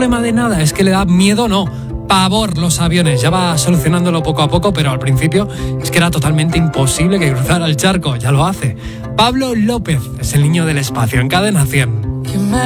problema de nada, es que le da miedo, no, pavor los aviones. Ya va solucionándolo poco a poco, pero al principio es que era totalmente imposible que cruzara el charco. Ya lo hace. Pablo López es el niño del espacio en Cadena 100.